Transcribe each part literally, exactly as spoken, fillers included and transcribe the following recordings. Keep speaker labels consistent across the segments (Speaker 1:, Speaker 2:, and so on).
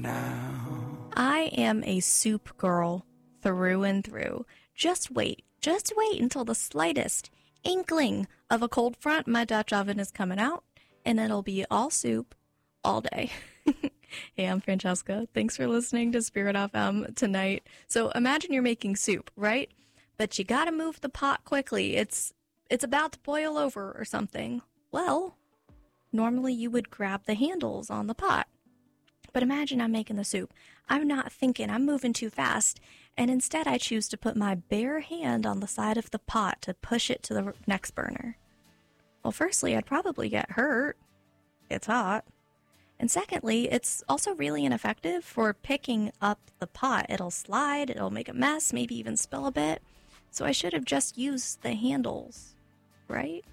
Speaker 1: now.
Speaker 2: I am a soup girl through and through. Just wait. Just wait until the slightest inkling of a cold front. My Dutch oven is coming out, and it'll be all soup all day. Hey, I'm Francesca. Thanks for listening to Spirit F M tonight. So imagine you're making soup, right? But you gotta move the pot quickly. It's it's about to boil over or something. Well, normally you would grab the handles on the pot. But imagine I'm making the soup. I'm not thinking, I'm moving too fast, and instead I choose to put my bare hand on the side of the pot to push it to the next burner. Well, firstly, I'd probably get hurt. It's hot. And secondly, it's also really ineffective for picking up the pot. It'll slide, it'll make a mess, maybe even spill a bit. So I should have just used the handles, right?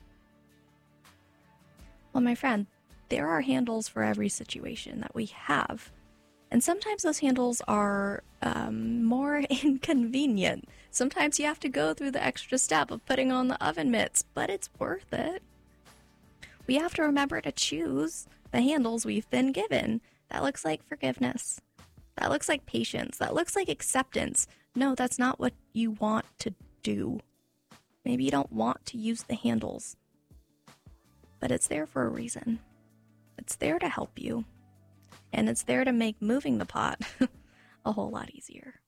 Speaker 2: Well, my friend, there are handles for every situation that we have. And sometimes those handles are um, more inconvenient. Sometimes you have to go through the extra step of putting on the oven mitts, but it's worth it. We have to remember to choose the handles we've been given. That looks like forgiveness. That looks like patience. That looks like acceptance. No, that's not what you want to do. Maybe you don't want to use the handles, but it's there for a reason. It's there to help you, and it's there to make moving the pot a whole lot easier.